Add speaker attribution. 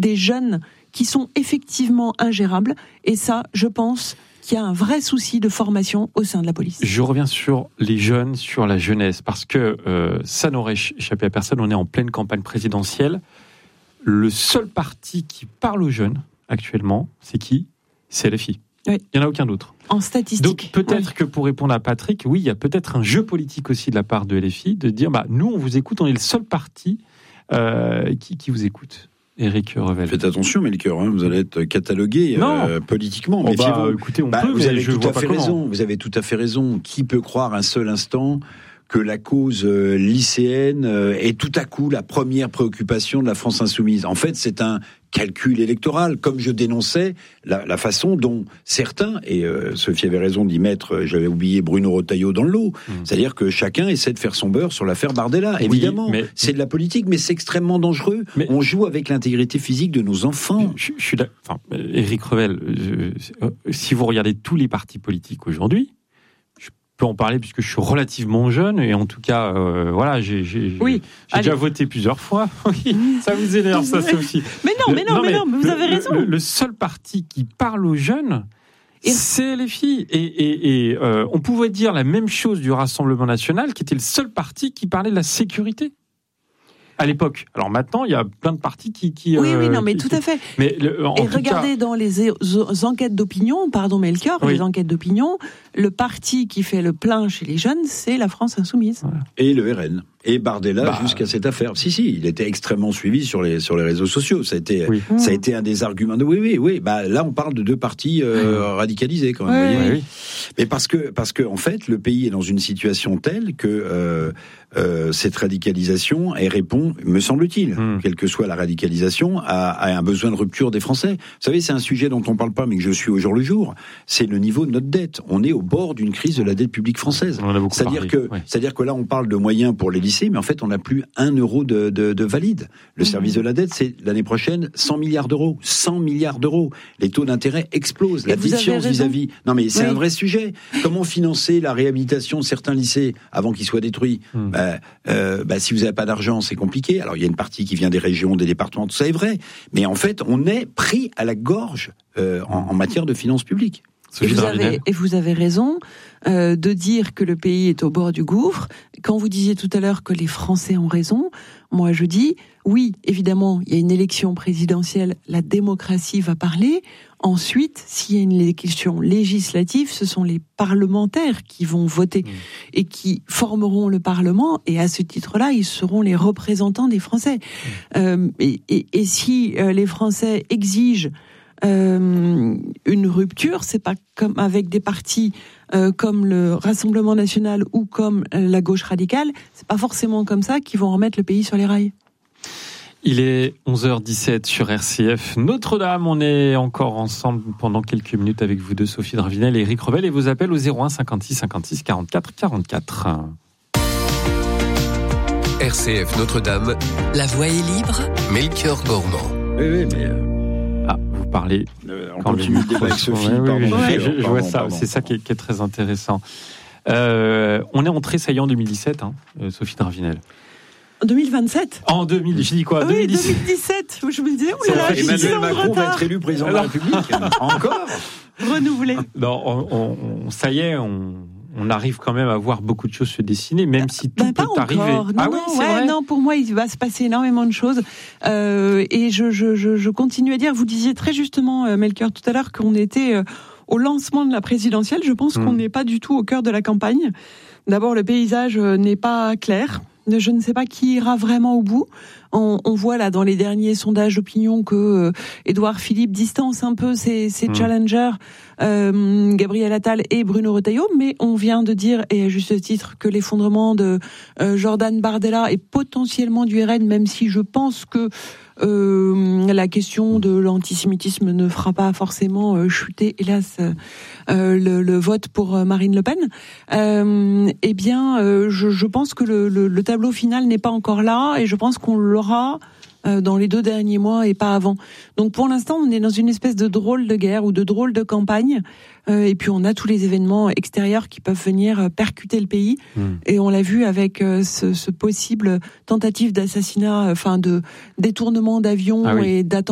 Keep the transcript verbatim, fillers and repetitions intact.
Speaker 1: des jeunes qui sont effectivement ingérables. Et ça, je pense qu'il y a un vrai souci de formation au sein de la police.
Speaker 2: Je reviens sur les jeunes, sur la jeunesse, parce que euh, ça n'aurait échappé à personne. On est en pleine campagne présidentielle. Le seul parti qui parle aux jeunes actuellement, c'est qui ? C'est L F I.
Speaker 1: Oui.
Speaker 2: Il n'y en a aucun d'autre.
Speaker 1: En statistique.
Speaker 2: Donc peut-être
Speaker 1: oui.
Speaker 2: que pour répondre à Patrick, oui, il y a peut-être un jeu politique aussi de la part de L F I, de dire, bah, nous, on vous écoute, on est le seul parti euh, qui, qui vous écoute. Éric Revel.
Speaker 3: Faites attention, Melchior, hein, vous allez être catalogué euh, politiquement.
Speaker 2: Oh bah, écoutez, on
Speaker 3: bah,
Speaker 2: peut,
Speaker 3: vous
Speaker 2: mais
Speaker 3: avez
Speaker 2: je
Speaker 3: tout
Speaker 2: vois
Speaker 3: à
Speaker 2: pas
Speaker 3: fait
Speaker 2: comment.
Speaker 3: raison. Vous avez tout à fait raison. Qui peut croire un seul instant que la cause euh, lycéenne euh, est tout à coup la première préoccupation de la France insoumise ? En fait, c'est un calcul électoral, comme je dénonçais la, la façon dont certains, et euh, Sophie avait raison d'y mettre, j'avais oublié Bruno Retailleau dans le lot, mmh. c'est-à-dire que chacun essaie de faire son beurre sur l'affaire Bardella. Oui, évidemment, mais... c'est de la politique, mais c'est extrêmement dangereux. Mais... On joue avec l'intégrité physique de nos enfants.
Speaker 2: Je, je suis là, enfin, Éric Revel, je, si vous regardez tous les partis politiques aujourd'hui, en parler puisque je suis relativement jeune et en tout cas euh, voilà j'ai, j'ai,
Speaker 1: oui,
Speaker 2: j'ai déjà voté plusieurs fois. Oui, ça vous énerve ça Sophie.
Speaker 1: Mais non, mais non, le, mais non, mais vous
Speaker 2: le,
Speaker 1: avez raison.
Speaker 2: Le, le, le seul parti qui parle aux jeunes, et... c'est L F I et, et, et euh, on pouvait dire la même chose du Rassemblement National qui était le seul parti qui parlait de la sécurité. À l'époque. Alors maintenant, il y a plein de partis qui... qui
Speaker 1: oui, oui, non,
Speaker 2: euh,
Speaker 1: mais
Speaker 2: qui,
Speaker 1: tout à fait.
Speaker 2: Mais le, en
Speaker 1: et
Speaker 2: tout
Speaker 1: regardez
Speaker 2: cas...
Speaker 1: dans les enquêtes d'opinion, pardon Melchior, oui. les enquêtes d'opinion, le parti qui fait le plein chez les jeunes, c'est la France Insoumise.
Speaker 3: Voilà. Et le R N. Et Bardella bah, jusqu'à cette affaire. Si, si, il était extrêmement suivi sur les, sur les réseaux sociaux. Ça a été, oui. ça a été un des arguments de oui, oui, oui. Bah, là, on parle de deux partis euh, radicalisés, quand même.
Speaker 1: Oui,
Speaker 3: vous voyez.
Speaker 1: Oui.
Speaker 3: Mais parce que, parce que, en fait, le pays est dans une situation telle que euh, euh, cette radicalisation, elle répond, me semble-t-il, mmh. quelle que soit la radicalisation, à, à un besoin de rupture des Français. Vous savez, c'est un sujet dont on parle pas, mais que je suis au jour le jour. C'est le niveau de notre dette. On est au bord d'une crise de la dette publique française.
Speaker 2: On en a beaucoup
Speaker 3: c'est-à-dire
Speaker 2: parlé.
Speaker 3: que,
Speaker 2: ouais.
Speaker 3: c'est-à-dire que là, on parle de moyens pour les lycées, mais en fait, on n'a plus un euro de, de, de valide. Le mmh. service de la dette, c'est l'année prochaine cent milliards d'euros. cent milliards d'euros. Les taux d'intérêt explosent. La défiance vis-à-vis. Non, mais c'est oui. un vrai sujet. Comment financer la réhabilitation de certains lycées avant qu'ils soient détruits ? mmh. bah, euh, bah, Si vous n'avez pas d'argent, c'est compliqué. Alors, il y a une partie qui vient des régions, des départements, tout ça est vrai. Mais en fait, on est pris à la gorge euh, en, en matière de finances publiques.
Speaker 1: Et vous, avez, et vous avez raison euh, de dire que le pays est au bord du gouffre. Quand vous disiez tout à l'heure que les Français ont raison, moi je dis, oui, évidemment, il y a une élection présidentielle, la démocratie va parler. Ensuite, s'il y a une élection législative, ce sont les parlementaires qui vont voter mmh. et qui formeront le Parlement. Et à ce titre-là, ils seront les représentants des Français. Mmh. Euh, et, et, et si euh, les Français exigent Euh, une rupture, c'est pas comme avec des partis euh, comme le Rassemblement National ou comme euh, la gauche radicale, c'est pas forcément comme ça qu'ils vont remettre le pays sur les rails.
Speaker 2: Il est onze heures dix-sept sur R C F Notre-Dame. On est encore ensemble pendant quelques minutes avec vous deux, Sophie Dravinel et Éric Revel, et vos appels au zéro un cinquante-six cinquante-six quarante-quatre quarante-quatre.
Speaker 4: R C F Notre-Dame. La voix est libre. Melchior Gormand.
Speaker 3: Oui, oui, mais... Euh...
Speaker 2: Ah, vous parlez
Speaker 3: euh, on continue le débat avec Sophie. Ouais,
Speaker 2: pardon,
Speaker 3: oui,
Speaker 2: oui,
Speaker 3: je,
Speaker 2: je, je vois ça. Pardon, c'est ça qui est, qui est très intéressant. Euh, on est entré, ça y est, en deux mille dix-sept, hein, Sophie Dravinel.
Speaker 1: En deux mille vingt-sept
Speaker 2: En deux mille, je dis quoi
Speaker 1: oui, deux mille dix-sept. deux mille dix-sept, où je me disais, oh là là, j'ai
Speaker 3: Emmanuel Macron va être élu président de la République. Encore
Speaker 1: renouvelé.
Speaker 2: Non, on, on, ça y est, on... on arrive quand même à voir beaucoup de choses se dessiner, même si tout
Speaker 1: ben,
Speaker 2: peut
Speaker 1: pas
Speaker 2: arriver.
Speaker 1: Non,
Speaker 2: ah
Speaker 1: non,
Speaker 2: oui, c'est
Speaker 1: ouais,
Speaker 2: vrai.
Speaker 1: non, pour moi, il va se passer énormément de choses. Euh, et je, je, je, je continue à dire, vous disiez très justement, euh, Melchior, tout à l'heure, qu'on était euh, au lancement de la présidentielle. Je pense mmh. qu'on n'est pas du tout au cœur de la campagne. D'abord, le paysage euh, n'est pas clair. Je ne sais pas qui ira vraiment au bout. On, on voit là dans les derniers sondages d'opinion que euh, Édouard Philippe distance un peu ses, ses mmh. challengers, euh, Gabriel Attal et Bruno Retailleau, mais on vient de dire, et à juste titre, que l'effondrement de euh, Jordan Bardella et potentiellement du R N, même si je pense que euh, la question de l'antisémitisme ne fera pas forcément euh, chuter, hélas, euh, le, le vote pour euh, Marine Le Pen, euh, eh bien, euh, je, je pense que le, le, le tableau final n'est pas encore là, et je pense qu'on l'aura dans les deux derniers mois et pas avant. Donc pour l'instant, on est dans une espèce de drôle de guerre ou de drôle de campagne. Euh, et puis on a tous les événements extérieurs qui peuvent venir percuter le pays. Mmh. Et on l'a vu avec euh, ce, ce possible tentative d'assassinat, enfin de détournement d'avions ah oui. et d'attentats.